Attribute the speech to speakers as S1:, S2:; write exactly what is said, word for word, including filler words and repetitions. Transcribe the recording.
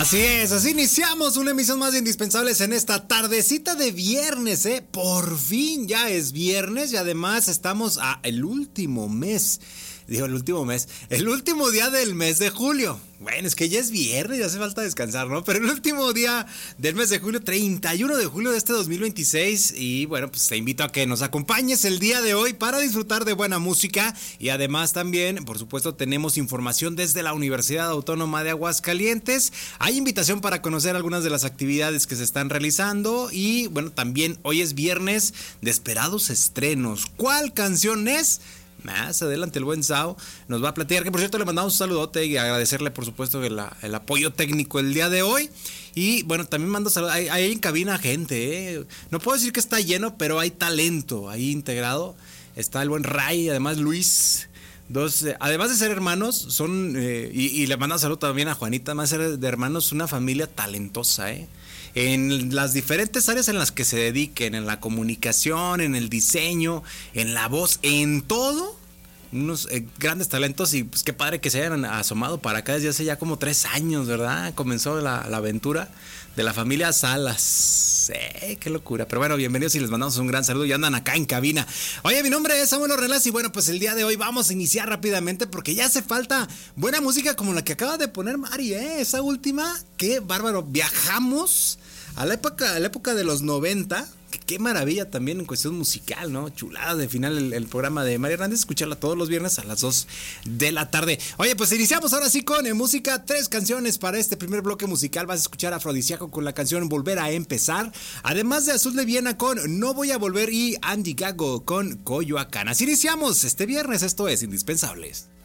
S1: Así es, así iniciamos una emisión más de Indispensables en esta tardecita de viernes, ¿eh? Por fin ya es viernes y además estamos a el último mes, digo el último mes, el último día del mes de julio. Bueno, es que ya es viernes, ya hace falta descansar, ¿no? Pero el último día del mes de julio, treinta y uno de julio de este dos mil veintiséis. Y bueno, pues te invito a que nos acompañes el día de hoy para disfrutar de buena música. Y además también, por supuesto, tenemos información desde la Universidad Autónoma de Aguascalientes. Hay invitación para conocer algunas de las actividades que se están realizando. Y bueno, también hoy es viernes de esperados estrenos. ¿Cuál canción es? Más adelante el buen Sao nos va a platicar, que por cierto le mandamos un saludote y agradecerle por supuesto el, el apoyo técnico el día de hoy. Y bueno, también mando saludos, hay, hay en cabina gente, ¿eh? No puedo decir que está lleno, pero hay talento ahí integrado. Está el buen Ray, además Luis. Dos, eh, además de ser hermanos, son, eh, y, y le mando saludo también a Juanita, además de ser de hermanos, una familia talentosa, ¿eh? En las diferentes áreas en las que se dediquen, en la comunicación, en el diseño, en la voz, en todo, unos eh, grandes talentos. Y pues qué padre que se hayan asomado para acá desde hace ya como tres años, ¿verdad? Comenzó la, la aventura de la familia Salas. Eh, qué locura. Pero bueno, bienvenidos y les mandamos un gran saludo y andan acá en cabina. Oye, mi nombre es Samuel Ornelas y bueno, pues el día de hoy vamos a iniciar rápidamente porque ya hace falta buena música como la que acaba de poner Mari, ¿eh? Esa última, qué bárbaro. Viajamos a la época, a la época de los noventa. Qué maravilla también en cuestión musical, ¿no? Chulada de final el, el programa de Mari Hernández. Escucharla todos los viernes a las dos de la tarde. Oye, pues iniciamos ahora sí con eh, música. Tres canciones para este primer bloque musical. Vas a escuchar a Afrodisíaco con la canción Volver a Empezar. Además de Azul de Viena con No Voy a Volver y Andy Gago con Coyoacán. Así iniciamos este viernes. Esto es Indispensables.